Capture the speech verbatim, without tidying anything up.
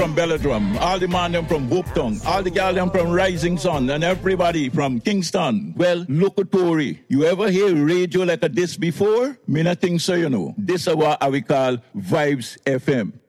from Belladrum, all the man them from Hooptown, all the gal them from Rising Sun, and everybody from Kingston. Well, locutory. You ever hear radio like a this before? Me not think so, you know. This is what we call Vibes F M.